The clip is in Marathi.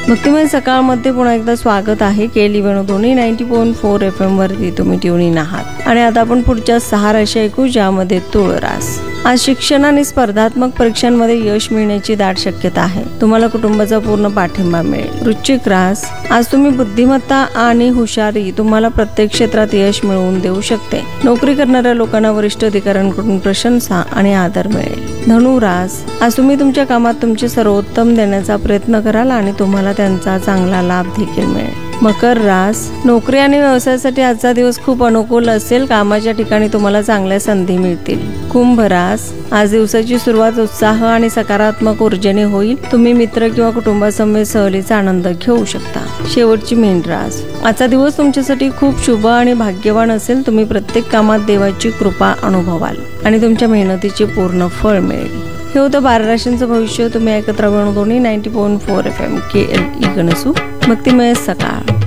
भक्तिमय सकाळमध्ये पुन्हा एकदा स्वागत आहे. केली वेणुधोनी 90.4 FM वरती तुम्ही ट्यून इन आहात. आणि आता आपण पुढच्या 6 राशी ऐकू, ज्यामध्ये तुळ रास. आज शिक्षण आणि स्पर्धात्मक परीक्षांमध्ये यश मिळण्याची दाट शक्यता आहे. तुम्हाला कुटुंबाचा पूर्ण पाठिंबा मिळेल. वृश्चिक रास. आज तुम्ही बुद्धिमत्ता आणि हुशारी तुम्हाला प्रत्येक क्षेत्रात यश मिळवून देऊ शकते. नोकरी करणाऱ्या लोकांना वरिष्ठ अधिकाऱ्यांकडून प्रशंसा आणि आदर मिळेल. धनु रास. आज तुम्ही तुमच्या कामात तुमचे सर्वोत्तम देण्याचा प्रयत्न कराल आणि तुम्हाला त्यांचा चांगला लाभ देखील मिळेल. मकर रास. नोकरी आणि व्यवसायासाठी आजचा दिवस खूप अनुकूल असेल. कामाच्या ठिकाणी तुम्हाला चांगल्या संधी मिळतील. कुंभ रास. आज दिवसाची सुरुवात उत्साह आणि सकारात्मक ऊर्जेने होईल. तुम्ही मित्र किंवा कुटुंबासमवेत सहलीचा आनंद घेऊ शकता. शेवटची मीन रास. आजचा दिवस तुमच्यासाठी खूप शुभ आणि भाग्यवान असेल. तुम्ही प्रत्येक कामात देवाची कृपा अनुभवाल आणि तुमच्या मेहनतीचे पूर्ण फळ मिळेल. हे होतं 12 राशींचं भविष्य. तुम्ही ऐकत राहा वेणुधोनी 90.4 FM KLE गणसू. भक्तिमय सकाळ.